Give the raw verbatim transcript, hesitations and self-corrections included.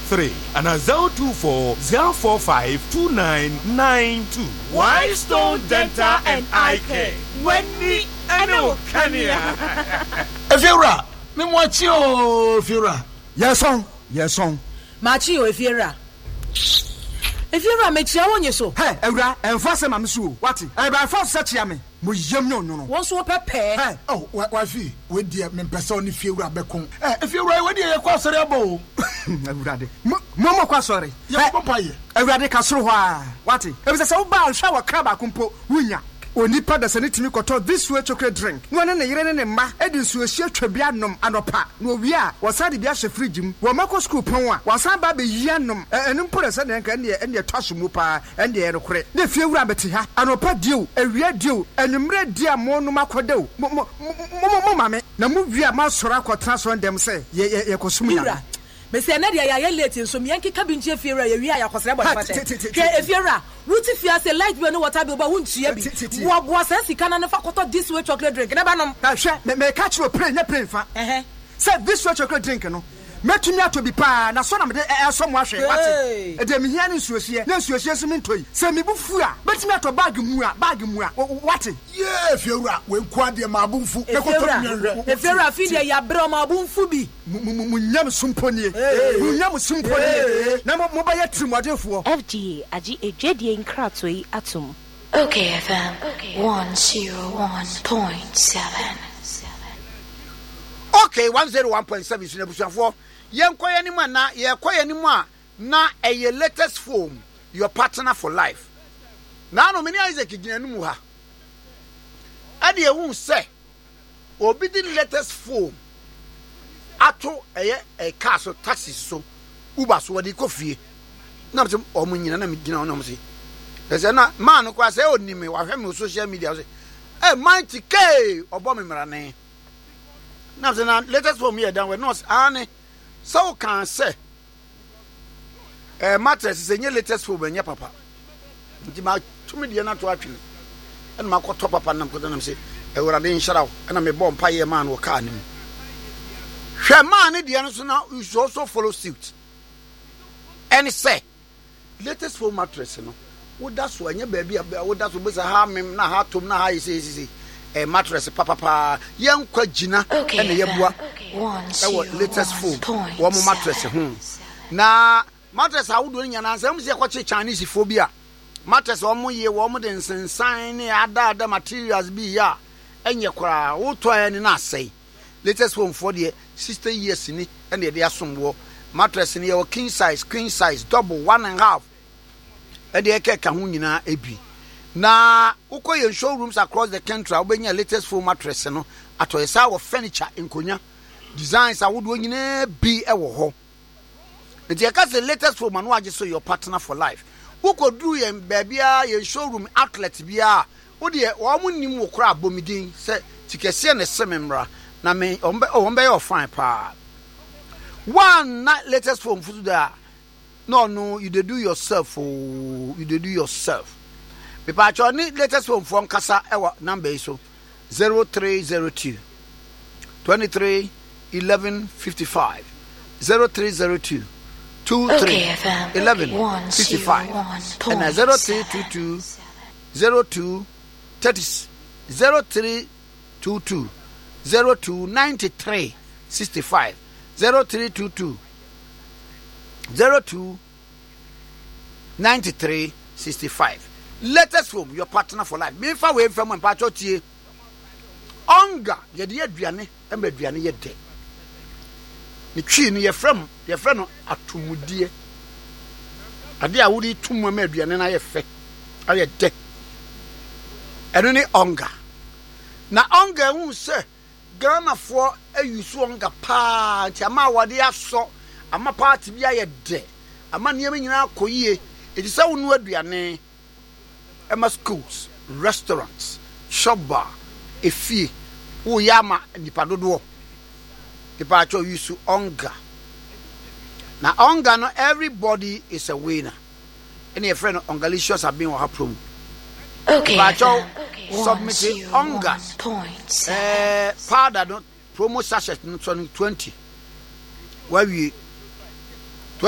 three and a zero two four zero four five two nine nine two. Whitestone Dental and Eye Care. Wendy Eno Kenya. Efiura, me mwachi o Efiura. Yes on, yes on. Machi o Efiura. Efiura me chia wonye so. Hey, Eura, enfase mam so. What? E ba enfase sa chia me. Mo yam no no no. Won so pepe. Hey, oh, wa fi, we dia me pese oni Efiura bekon. Eh, Efiura we dia ye kwa sori abo. Eura de. Mo mo kwa sori. Ye papa ye. Eura de ka soro ho a. What? E be se wo ba hwa wa kra ba kompo wunya. Onipa da se ne timi koto this way chocolate drink no ne ne yere ne ne ma edi nsuo hie twabia nom anopa no wi a wasade bia hye fridge mu wo mako school pon a wasan ba be yi anom enu mpore se ne nka ne ne twaso mu pa ene ye rekore ne fie wura beti ha anopa dio awia dio enumre dia mo no makodeo mo mo mo mame na mu wi a ma soro akotra so ndem se ye ye kosum ya me say na dia ya late nso me yanki kabinche Efiura ye wi a yakosere bo fate ke Efiura wuti fia say light bi no water bi ba wuntua bi wo bo say sika na fa koto this way chocolate drink na ba nom na hwe me me catch you pray nya pray fa eh say this way chocolate drink no metumi ato bi pa na so na me de eso mo ahwe wate e de me hia ne nsuohie na nsuohie so me ntoi say me bufu a betumi ato bag mu a bag mu a wate ye Efiura we kwa de ma abunfu e koto nyanhwe Efiura fi de ya bre ma abunfu bi mu nyam sumponie mu nyam sumponie na mo ba ya trimodefo F G A agi ejedie nkrato yi atom. Okay F M one oh one point seven. Okay one oh one point seven sune busuafo yenko yanimu na yekọ yanimu a na eye latest form your partner for life na no meni Isaac ginanum ha ade ewu se obi di latest form ato eye e car so taxi so Uber so wadi kofie na mse omo nyina na me gina na mse ese na man no kwa se onime wa hwe me social media say eh mighty k obo me mrane na mse na latest form here down we no ane so can say eh mattress is any latest form enye papa nti ma tumi de na to atwene ena ma ko to papa nam ko nam say e wura de nhyira wo ena me bom pa ye man wo ka anim hwe man de no so na you should also follow suit and say latest form mattress no wo da so enye ba bia wo da so be say ha mem na ha tom na ha yi say say a mattress papa pa yen kwa gina ena yebua e latest form wo mo mattress ho na mattress awudo nya na ansem se kwache Chinese phobia mattress wo mo ye wo mo de nsensan ne ada ada materials bi ya enye kora wo to ani na asai latest form for the sixty years ni ena ye de asomwo mattress ni ye king size queen size double one and a half e de ke ka ho nyina ebi na ukoye showrooms across the country obenya latest foam mattress no atoyesa wo furniture enkonya designs awodo nyina bi ewo ho nti e ka say latest foam no age so your partner for life ukodu ye babia ye showroom outlet bia wo de wo mo nim wo kra abomidin se tikese ne sememra na me ombe ombe your fine pa one na latest foam fudu da no no you dey do yourself oh you dey do yourself. People ni latest phone from Kasa ewa number so zero three zero two twenty-three eleven fifty-five zero three zero two twenty-three eleven fifty-five and zero three two two zero two thirty zero three two two zero two ninety-three sixty-five zero three two two zero two ninety-three sixty-five. Latest form your partner for life. Me fa we from and patcho tie. Onga ye de aduane e ma aduane ye de. Ni twi ni ye from ye frɛ no atomudie. Ade a wodi tum ma aduane na ye fe. Aye de. Eno ni onga. Na onga hu se Ghana for ayusu onga pa nti ama wade aso ama party bia ye de. Ama niam nyina akoyie. Eti se wonu aduane Emma schools, restaurants, shop bar, efie, uyama nipa dodo. Nipa cho yusu onga. Na onga no everybody is a winner. Any friend ongalicious have been on her promo. Okay. Nipa cho submit onga. Eh, powder no promo sachet no twenty. Where we